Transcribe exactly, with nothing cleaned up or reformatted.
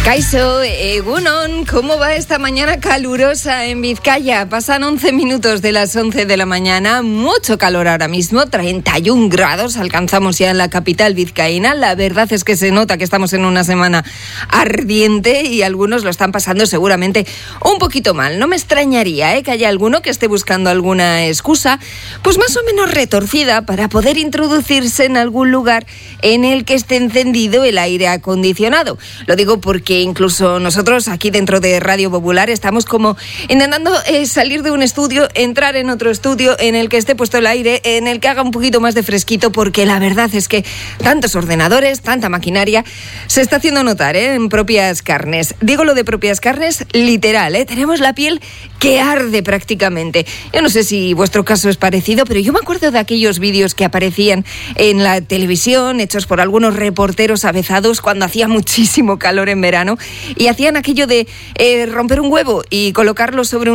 Kaixo, egunon, ¿cómo va esta mañana calurosa en Vizcaya? Pasan once minutos de las once de la mañana, mucho calor ahora mismo, treinta y un grados alcanzamos ya en la capital vizcaína. La verdad es que se nota que estamos en una semana ardiente y algunos lo están pasando seguramente un poquito mal. No me extrañaría ¿eh? que haya alguno que esté buscando alguna excusa, pues más o menos retorcida, para poder introducirse en algún lugar en el que esté encendido el aire acondicionado. Lo digo porque incluso nosotros aquí dentro de Radio Popular estamos como intentando eh, salir de un estudio, entrar en otro estudio en el que esté puesto el aire, en el que haga un poquito más de fresquito, porque la verdad es que tantos ordenadores, tanta maquinaria, se está haciendo notar ¿eh? en propias carnes. Digo lo de propias carnes literal, ¿eh? Tenemos la piel que arde prácticamente. Yo no sé si vuestro caso es parecido, pero yo me acuerdo de aquellos vídeos que aparecían en la televisión, hechos por algunos reporteros avezados cuando hacía muchísimo calor en verano, y hacían aquello de eh, romper un huevo y colocarlo sobre un